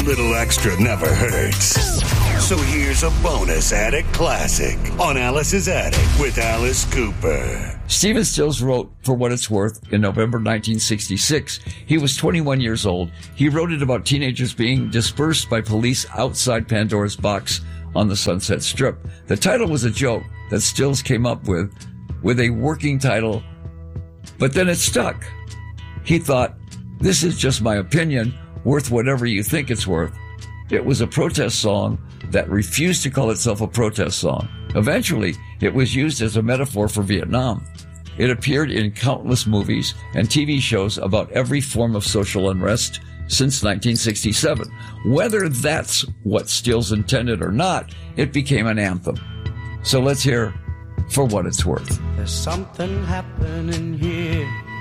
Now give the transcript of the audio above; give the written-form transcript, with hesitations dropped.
little extra never hurts. So here's a bonus Attic Classic on Alice's Attic with Alice Cooper. Stephen Stills wrote For What It's Worth in November 1966. He was 21 years old. He wrote it about teenagers being dispersed by police outside Pandora's box on the Sunset Strip. The title was a joke that Stills came up with a working title, but then it stuck. He thought, this is just my opinion, worth whatever you think it's worth. It was a protest song that refused to call itself a protest song. Eventually, it was used as a metaphor for Vietnam. It appeared in countless movies and TV shows about every form of social unrest since 1967. Whether that's what Stills intended or not, it became an anthem. So let's hear For What It's Worth. There's something happening here.